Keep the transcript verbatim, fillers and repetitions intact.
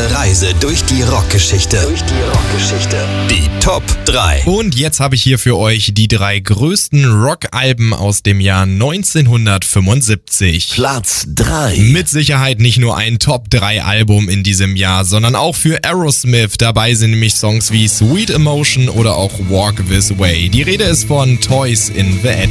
Eine Reise durch die Rockgeschichte. Durch die Rockgeschichte. Die Top drei. Und jetzt habe ich hier für euch die drei größten Rockalben aus dem Jahr neunzehnhundertfünfundsiebzig. Platz drei. Mit Sicherheit nicht nur ein Top drei Album in diesem Jahr, sondern auch für Aerosmith. Dabei sind nämlich Songs wie Sweet Emotion oder auch Walk This Way. Die Rede ist von Toys in the Attic.